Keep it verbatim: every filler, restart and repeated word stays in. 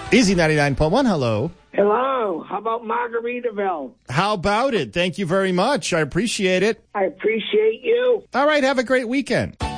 Easy ninety-nine point one, hello. Hello. How about Margaritaville? How about it? Thank you very much. I appreciate it. I appreciate you. All right, have a great weekend.